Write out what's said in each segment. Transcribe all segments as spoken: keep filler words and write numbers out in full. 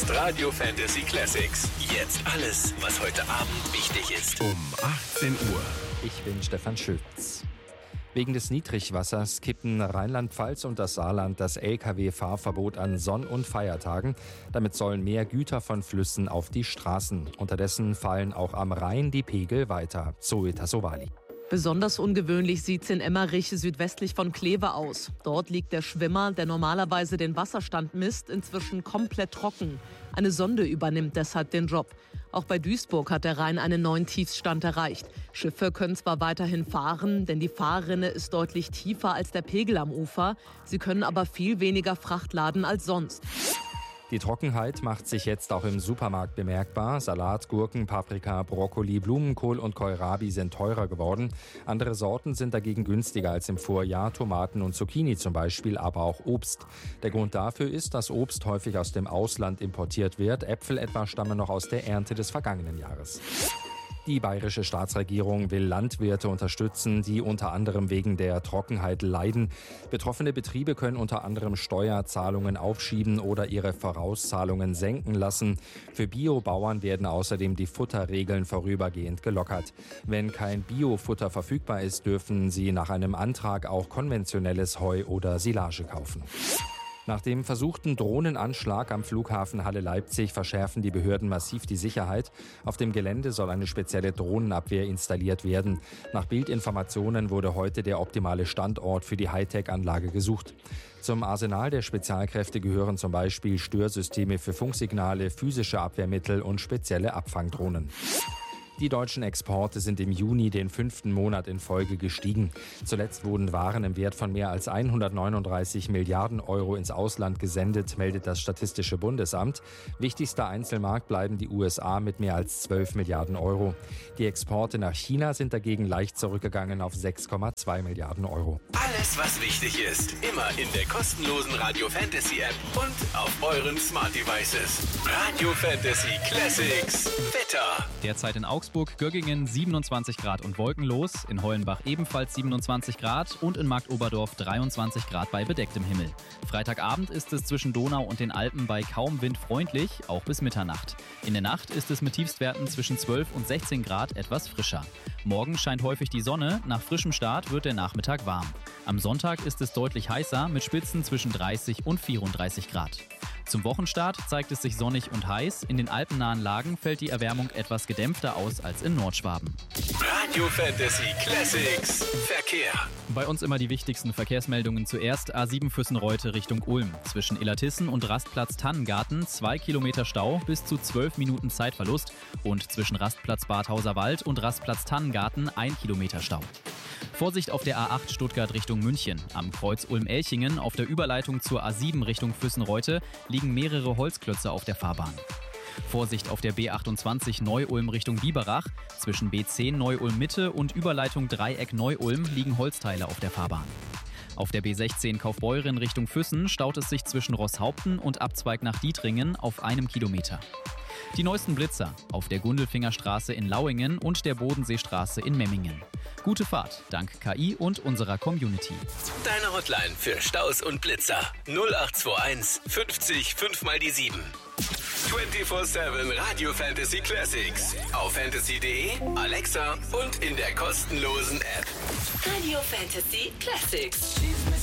ist Radio Fantasy Classics. Jetzt alles, was heute Abend wichtig ist. Um achtzehn Uhr. Ich bin Stefan Schütz. Wegen des Niedrigwassers kippen Rheinland-Pfalz und das Saarland das L K W-Fahrverbot an Sonn- und Feiertagen. Damit sollen mehr Güter von Flüssen auf die Straßen. Unterdessen fallen auch am Rhein die Pegel weiter. Zoe Tassovali. Besonders ungewöhnlich sieht's in Emmerich südwestlich von Kleve aus. Dort liegt der Schwimmer, der normalerweise den Wasserstand misst, inzwischen komplett trocken. Eine Sonde übernimmt deshalb den Job. Auch bei Duisburg hat der Rhein einen neuen Tiefstand erreicht. Schiffe können zwar weiterhin fahren, denn die Fahrrinne ist deutlich tiefer als der Pegel am Ufer. Sie können aber viel weniger Fracht laden als sonst. Die Trockenheit macht sich jetzt auch im Supermarkt bemerkbar. Salat, Gurken, Paprika, Brokkoli, Blumenkohl und Kohlrabi sind teurer geworden. Andere Sorten sind dagegen günstiger als im Vorjahr, Tomaten und Zucchini zum Beispiel, aber auch Obst. Der Grund dafür ist, dass Obst häufig aus dem Ausland importiert wird. Äpfel etwa stammen noch aus der Ernte des vergangenen Jahres. Die bayerische Staatsregierung will Landwirte unterstützen, die unter anderem wegen der Trockenheit leiden. Betroffene Betriebe können unter anderem Steuerzahlungen aufschieben oder ihre Vorauszahlungen senken lassen. Für Biobauern werden außerdem die Futterregeln vorübergehend gelockert. Wenn kein Biofutter verfügbar ist, dürfen sie nach einem Antrag auch konventionelles Heu oder Silage kaufen. Nach dem versuchten Drohnenanschlag am Flughafen Halle-Leipzig verschärfen die Behörden massiv die Sicherheit. Auf dem Gelände soll eine spezielle Drohnenabwehr installiert werden. Nach Bildinformationen wurde heute der optimale Standort für die Hightech-Anlage gesucht. Zum Arsenal der Spezialkräfte gehören zum Beispiel Störsysteme für Funksignale, physische Abwehrmittel und spezielle Abfangdrohnen. Die deutschen Exporte sind im Juni den fünften Monat in Folge gestiegen. Zuletzt wurden Waren im Wert von mehr als hundertneununddreißig Milliarden Euro ins Ausland gesendet, meldet das Statistische Bundesamt. Wichtigster Einzelmarkt bleiben die U S A mit mehr als zwölf Milliarden Euro. Die Exporte nach China sind dagegen leicht zurückgegangen auf sechs Komma zwei Milliarden Euro. Alles, was wichtig ist, immer in der kostenlosen Radio Fantasy App und auf euren Smart Devices. Radio Fantasy Classics. Wetter. Derzeit in Augsburg, Göggingen siebenundzwanzig Grad und wolkenlos, in Hollenbach ebenfalls siebenundzwanzig Grad und in Marktoberdorf dreiundzwanzig Grad bei bedecktem Himmel. Freitagabend ist es zwischen Donau und den Alpen bei kaum Wind freundlich, auch bis Mitternacht. In der Nacht ist es mit Tiefstwerten zwischen zwölf und sechzehn Grad etwas frischer. Morgen scheint häufig die Sonne, nach frischem Start wird der Nachmittag warm. Am Sonntag ist es deutlich heißer mit Spitzen zwischen dreißig und vierunddreißig Grad. Zum Wochenstart zeigt es sich sonnig und heiß. In den alpennahen Lagen fällt die Erwärmung etwas gedämpfter aus als in Nordschwaben. Radio Fantasy Classics. Verkehr. Bei uns immer die wichtigsten Verkehrsmeldungen zuerst. A sieben Füssenreute Richtung Ulm. Zwischen Illertissen und Rastplatz Tannengarten zwei Kilometer Stau bis zu zwölf Minuten Zeitverlust. Und zwischen Rastplatz Badhauser Wald und Rastplatz Tannengarten ein Kilometer Stau. Vorsicht auf der A acht Stuttgart Richtung München. Am Kreuz Ulm-Elchingen auf der Überleitung zur A sieben Richtung Füssenreute liegen mehrere Holzklötze auf der Fahrbahn. Vorsicht auf der B achtundzwanzig Neu-Ulm Richtung Biberach. Zwischen B zehn Neu-Ulm Mitte und Überleitung Dreieck Neu-Ulm liegen Holzteile auf der Fahrbahn. Auf der B sechzehn Kaufbeuren Richtung Füssen staut es sich zwischen Rosshaupten und Abzweig nach Dietringen auf einem Kilometer. Die neuesten Blitzer auf der Gundelfingerstraße in Lauingen und der Bodenseestraße in Memmingen. Gute Fahrt, dank K I und unserer Community. Deine Hotline für Staus und Blitzer null acht zwei eins fünfzig fünf mal die sieben. vierundzwanzig sieben Radio Fantasy Classics. Auf fantasy punkt de, Alexa und in der kostenlosen App. Radio Fantasy Classics.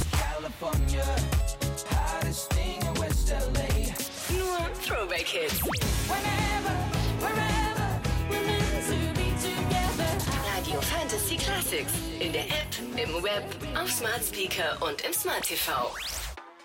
Nur Throwback Hits. Radio Fantasy Classics. In der App, im Web, auf Smart Speaker und im Smart T V.